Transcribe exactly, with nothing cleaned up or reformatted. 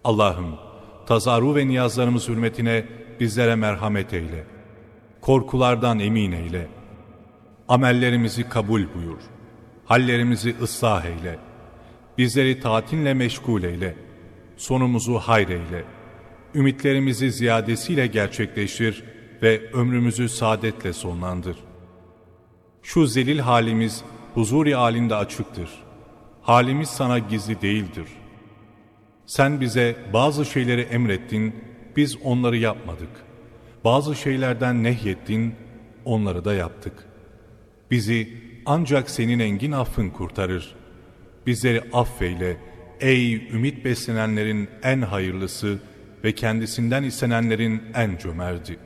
Allah'ım, tazarru ve niyazlarımız hürmetine bizlere merhamet eyle. Korkulardan emin eyle. Amellerimizi kabul buyur. Hallerimizi ıslah eyle. Bizleri taatinle meşgul eyle. Sonumuzu hayır eyle. Ümitlerimizi ziyadesiyle gerçekleştir ve ömrümüzü saadetle sonlandır. Şu zelil halimiz huzur-i alinde açıktır. Halimiz sana gizli değildir. Sen bize bazı şeyleri emrettin, biz onları yapmadık. Bazı şeylerden nehyettin, onları da yaptık. Bizi ancak senin engin affın kurtarır. Bizleri affeyle, ey ümit beslenenlerin en hayırlısı ve kendisinden istenenlerin en cömerti.